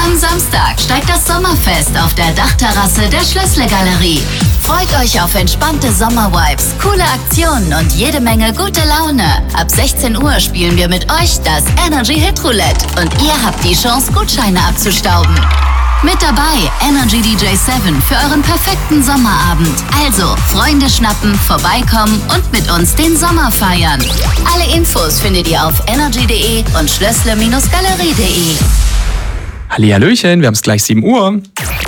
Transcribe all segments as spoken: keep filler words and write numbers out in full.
Am Samstag steigt das Sommerfest auf der Dachterrasse der Schlössle-Galerie. Freut euch auf entspannte Sommervibes, coole Aktionen und jede Menge gute Laune. Ab sechzehn Uhr spielen wir mit euch das Energy Hit Roulette und ihr habt die Chance, Gutscheine abzustauben. Mit dabei Energy D J sieben für euren perfekten Sommerabend. Also Freunde schnappen, vorbeikommen und mit uns den Sommer feiern. Alle Infos findet ihr auf energy punkt de und schlössle Galerie punkt de. Hallihallöchen, wir haben es gleich sieben Uhr.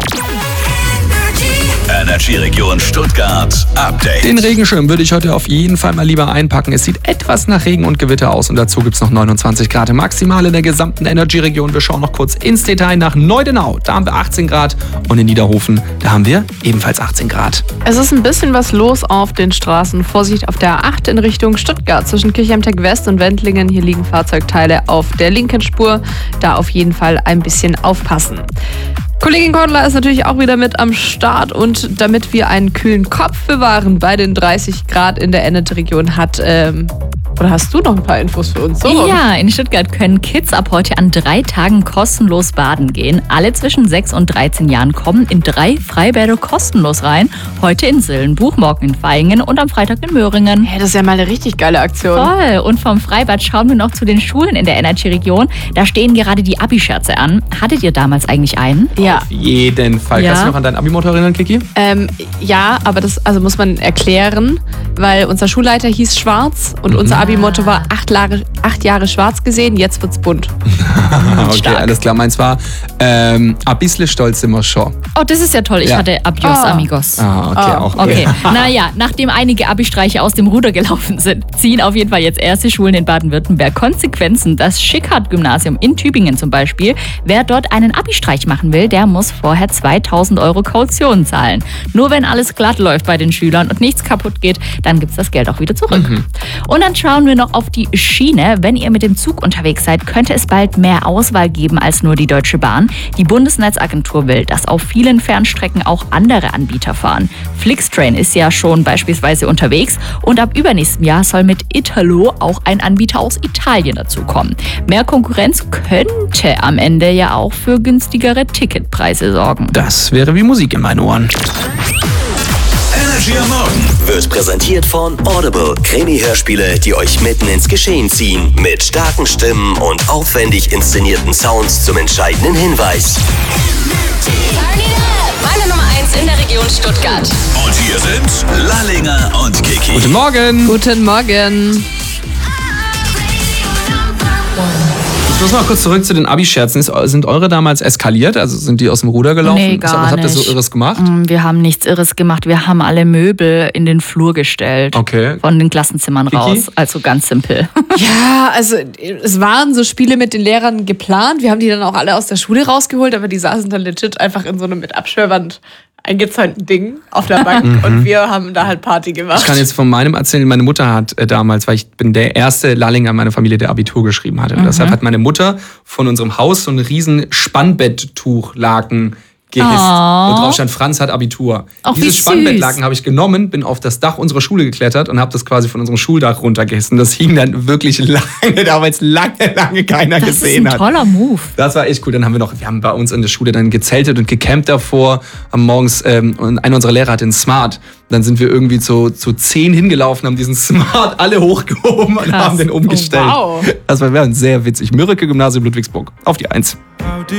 Energy Region Stuttgart Update. Den Regenschirm würde ich heute auf jeden Fall mal lieber einpacken. Es sieht etwas nach Regen und Gewitter aus und dazu gibt es noch neunundzwanzig Grad maximal in der gesamten Energy-Region. Wir schauen noch kurz ins Detail nach Neudenau. Da haben wir achtzehn Grad und in Niederhofen, da haben wir ebenfalls achtzehn Grad. Es ist ein bisschen was los auf den Straßen. Vorsicht auf der A acht in Richtung Stuttgart zwischen Kirchheimtech West und Wendlingen. Hier liegen Fahrzeugteile auf der linken Spur. Da auf jeden Fall ein bisschen aufpassen. Kollegin Cordula ist natürlich auch wieder mit am Start und damit wir einen kühlen Kopf bewahren bei den dreißig Grad in der Energy-Region hat, ähm, oder hast du noch ein paar Infos für uns? So. Ja, in Stuttgart können Kids ab heute an drei Tagen kostenlos baden gehen. Alle zwischen sechs und dreizehn Jahren kommen in drei Freibäder kostenlos rein. Heute in Sillenbuch, morgen in Vaihingen und am Freitag in Möhringen. Hey, das ist ja mal eine richtig geile Aktion. Voll. Und vom Freibad schauen wir noch zu den Schulen in der Energy-Region. Da stehen gerade die Abi-Scherze an. Hattet ihr damals eigentlich einen? Ja. Auf jeden Fall. Ja. Kannst du noch an dein Abi-Motto erinnern, Kiki? Ähm, ja, aber das also muss man erklären, weil unser Schulleiter hieß Schwarz und unser Abi-Motto war acht Jahre, acht Jahre schwarz gesehen, jetzt wird's bunt. Okay, Stark. alles klar. Meins war, ähm, ein bisschen stolz sind wir schon. Oh, das ist ja toll. Ich Ja. hatte Abios Ah. Amigos. Ah, okay, auch. Okay, naja, nachdem einige Abi-Streiche aus dem Ruder gelaufen sind, ziehen auf jeden Fall jetzt erste Schulen in Baden-Württemberg Konsequenzen. Das Schickhardt-Gymnasium in Tübingen zum Beispiel. Wer dort einen Abi-Streich machen will, der muss vorher zweitausend Euro Kaution zahlen. Nur wenn alles glatt läuft bei den Schülern und nichts kaputt geht, dann gibt's das Geld auch wieder zurück. Mhm. Und dann schauen wir noch auf die Schiene. Wenn ihr mit dem Zug unterwegs seid, könnte es bald mehr Auswahl geben als nur die Deutsche Bahn. Die Bundesnetzagentur will, dass auf vielen Fernstrecken auch andere Anbieter fahren. Flixtrain ist ja schon beispielsweise unterwegs und ab übernächstem Jahr soll mit Italo auch ein Anbieter aus Italien dazukommen. Mehr Konkurrenz könnte am Ende ja auch für günstigere Ticketpreise sorgen. Das wäre wie Musik in meinen Ohren. Energy am Morgen wird präsentiert von Audible. Krimi-Hörspiele, die euch mitten ins Geschehen ziehen. Mit starken Stimmen und aufwendig inszenierten Sounds zum entscheidenden Hinweis. Meine Nummer eins in der Region Stuttgart. Und hier sind Lallinger und Kiki. Guten Morgen. Guten Morgen. Ich muss mal kurz zurück zu den Abi-Scherzen. Ist- Sind eure damals eskaliert? Also sind die aus dem Ruder gelaufen? Nee, gar Was habt ihr so nicht. Irres gemacht? Wir haben nichts Irres gemacht. Wir haben alle Möbel in den Flur gestellt. Okay. Von den Klassenzimmern Kiki? raus. Also ganz simpel. Ja, also es waren so Spiele mit den Lehrern geplant. Wir haben die dann auch alle aus der Schule rausgeholt, aber die saßen dann legit einfach in so einem mit Absperrband eingezäunten Ding auf der Bank und wir haben da halt Party gemacht. Ich kann jetzt von meinem erzählen, meine Mutter hat äh, damals, weil ich bin der erste Lallinger in meiner Familie, der Abitur geschrieben hatte. Und deshalb hat meine Mutter von unserem Haus so ein riesen Spannbetttuchlaken gehisst. Oh. Und drauf stand, Franz hat Abitur. Ach, wie Dieses süß. Spannbettlaken habe ich genommen, bin auf das Dach unserer Schule geklettert und habe das quasi von unserem Schuldach runtergehissen. Das hing dann wirklich lange da, weil es lange, lange keiner Das ist gesehen ein hat. toller Move. Das war echt cool. Dann haben wir noch, wir haben bei uns in der Schule dann gezeltet und gecampt davor. Am Morgens, ähm, und einer unserer Lehrer hatte einen Smart. Dann sind wir irgendwie zu, zu zehn hingelaufen, haben diesen Smart alle hochgehoben und Krass. haben den umgestellt. Oh, wow. Das war, war sehr witzig. Mürike Gymnasium Ludwigsburg. Auf die Eins.